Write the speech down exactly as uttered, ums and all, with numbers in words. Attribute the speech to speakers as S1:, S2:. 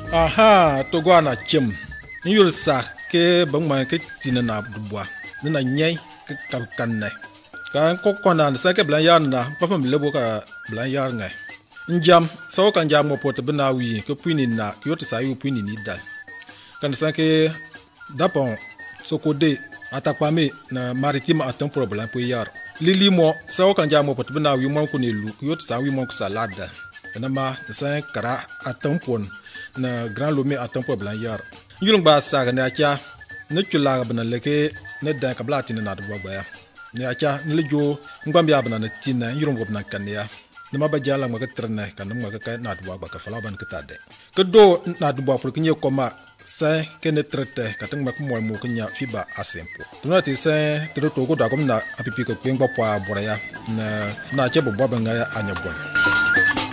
S1: aha to gwa na chem nyul sa ke bang ma ke tina na dubwa na nyai ke kan kan ne kan ko kona sa ke blan yar na pa fam lebo ka blan yar ngai njam so kan jam mo pot bna wi ke puini na ke yot sa yu puini ni dal kan sa ke dapon so ko de atakpame na maritime atam problem po yar lili mo so kan jam mo pot bna wi mo ko ne lu ke yot sa wi mo ko salada na ma sa kara atam pon na grand lomé atam problem yar yulung ba sa ga na kya ne chula bna leke ne dan ka blati na do gba ya ne acha ne lejo ngbam ya bna na tina yulung go bna kan ya ne ma ba jala ma ka trne kan ma ka na do gba ka fala ban ka tade ke do na do ba pour kinye koma sa ke ne trete ka tang ma ko mo mo knya fiba asempo tuna ti sa to to go da kom na apipi ko pengba po abora ya na na che bo ba nga ya anya bon